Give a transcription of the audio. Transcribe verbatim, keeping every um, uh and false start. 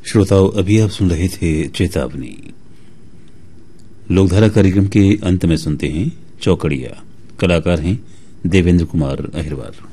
श्रोताओं, अभी आप सुन रहे थे चेतावनी। लोकधारा कार्यक्रम के अंत में सुनते हैं चौकड़िया। कलाकार हैं देवेंद्र कुमार अहिरवार।